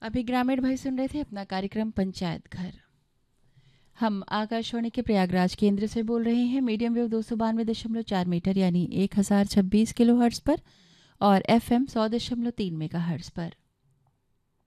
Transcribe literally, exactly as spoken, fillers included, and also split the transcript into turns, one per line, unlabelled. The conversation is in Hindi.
अभी ग्रामीण भाई सुन रहे थे अपना कार्यक्रम पंचायत घर। हम आकाशवाणी के प्रयागराज केंद्र से बोल रहे हैं मीडियम वेव दो सौ बानवे दशमलव चार मीटर यानी एक हज़ार छब्बीस किलो हर्ट्स पर और एफ एम सौ दशमलव तीन मेगा हर्ट्स पर।